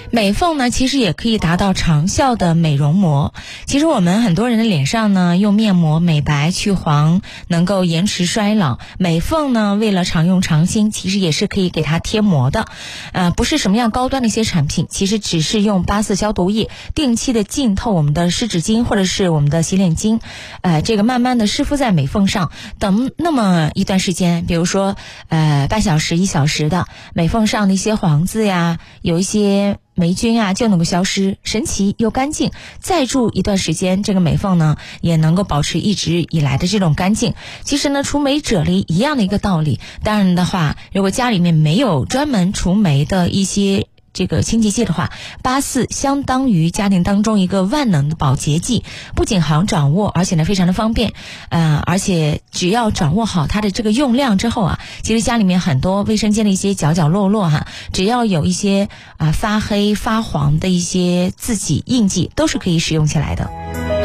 美凤呢，其实也可以达到长效的美容膜。其实我们很多人的脸上呢，用面膜美白去黄，能够延迟衰老。美凤呢，为了长用长新，其实也是可以给它贴膜的。不是什么样高端的一些产品，其实只是用8-4消毒液定期的浸透我们的湿纸巾或者是我们的洗脸巾，这个慢慢的湿敷在美凤上，等那么一段时间，比如说半小时1小时的，美凤上的一些黄渍呀，有一些霉菌啊就能够消失，神奇又干净。再住一段时间，这个美凤呢也能够保持一直以来的这种干净。其实呢，除霉啫喱一样的一个道理。当然的话，如果家里面没有专门除霉的一些这个清洁剂的话，8-4相当于家庭当中一个万能的保洁剂，不仅好掌握，而且呢非常的方便。而且只要掌握好它的这个用量之后啊，其实家里面很多卫生间的一些角角落落只要有一些发黑发黄的一些字迹印记，都是可以使用起来的。